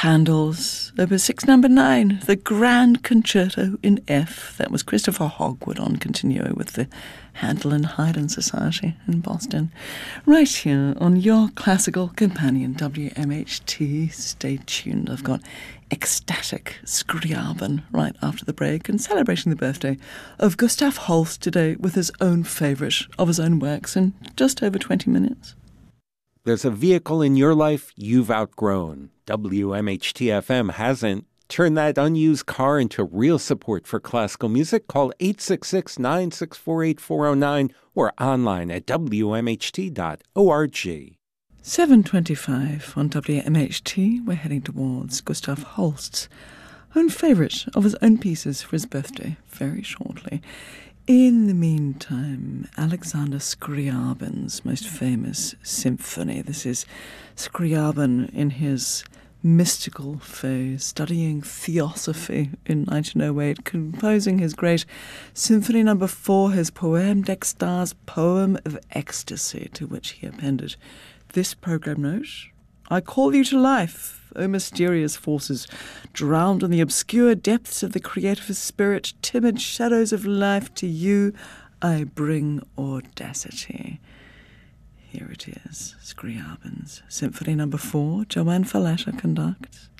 Handel's Opus 6 number 9, the Grand Concerto in F. That was Christopher Hogwood on continuo with the Handel and Haydn Society in Boston. Right here on your classical companion, WMHT. Stay tuned. I've got ecstatic Scriabin right after the break and celebrating the birthday of Gustav Holst today with his own favourite of his own works in just over 20 minutes. There's a vehicle in your life you've outgrown. WMHT-FM hasn't. Turn that unused car into real support for classical music. Call 866-964-8409 or online at wmht.org. 7:25 on WMHT. We're heading towards Gustav Holst's own favourite of his own pieces for his birthday very shortly. In the meantime, Alexander Scriabin's most famous symphony. This is Scriabin in his mystical phase, studying theosophy in 1908, composing his great Symphony No. 4, his Poème d'Extase, Poem of Ecstasy, to which he appended this program note: I call you to life, O mysterious forces, drowned in the obscure depths of the creative spirit, timid shadows of life, to you I bring audacity. Here it is, Scriabin's Symphony No. 4, Johann Falletta conducts.